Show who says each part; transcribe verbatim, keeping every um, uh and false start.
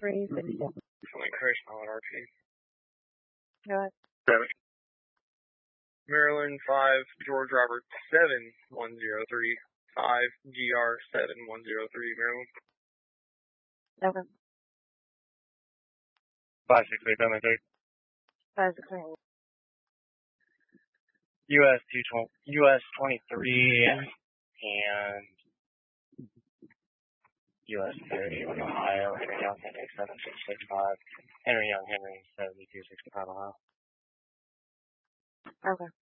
Speaker 1: three fifty-seven.
Speaker 2: Flying Crash Pilot R P.
Speaker 1: Go ahead.
Speaker 2: Seven. Maryland five, George Robert seven one zero three, five G R seven one zero three, Maryland.
Speaker 1: Seven.
Speaker 2: Five six eight seven three.
Speaker 1: Five six eight.
Speaker 2: U S two twenty U S twenty three and U S thirty Ohio, Henry Young Henry seven six six five, Henry Young Henry seventy two sixty five Ohio.
Speaker 1: Okay.